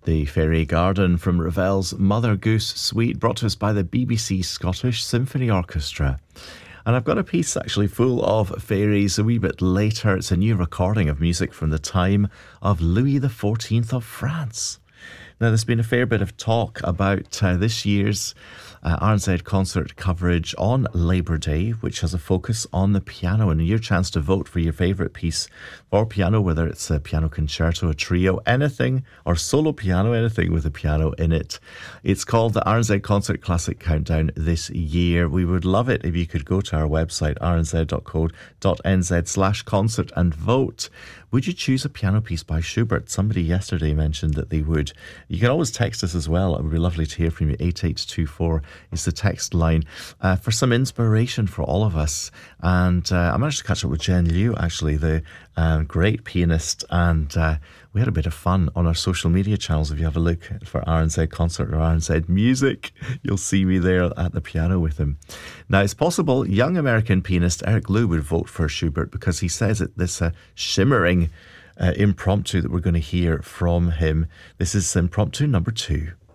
The Fairy Garden from Ravel's Mother Goose Suite, brought to us by the BBC Scottish Symphony Orchestra. And I've got a piece actually full of fairies a wee bit later. It's a new recording of music from the time of Louis XIV of France. Now, there's been a fair bit of talk about this year's RNZ concert coverage on Labour Day, which has a focus on the piano, and your chance to vote for your favourite piece for piano, whether it's a piano concerto, a trio, anything, or solo piano, anything with a piano in it. It's called the RNZ Concert Classic Countdown this year. We would love it if you could go to our website, rnz.co.nz/concert, and vote. Would you choose a piano piece by Schubert? Somebody yesterday mentioned that they would. You can always text us as well. It would be lovely to hear from you. 8824 is the text line for some inspiration for all of us. And I managed to catch up with Jen Liu, actually, the great pianist, and we had a bit of fun on our social media channels. If you have a look for RNZ Concert or RNZ Music, you'll see me there at the piano with him. Now, it's possible young American pianist Eric Liu would vote for Schubert because he says that this shimmering impromptu that we're going to hear from him. This is impromptu number 2.